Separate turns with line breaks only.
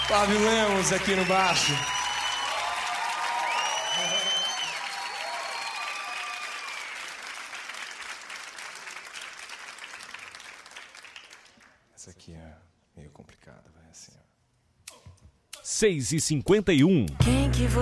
Flávio Lemos aqui no baixo. Essa aqui é meio complicada, vai assim, ó.
6h51.